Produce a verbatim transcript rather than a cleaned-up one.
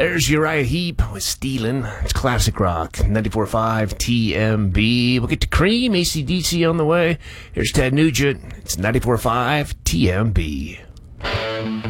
There's Uriah Heep with Stealin'. It's classic rock. ninety-four point five T M B. We'll get to Cream, A C D C on the way. Here's Ted Nugent. It's ninety-four point five T M B.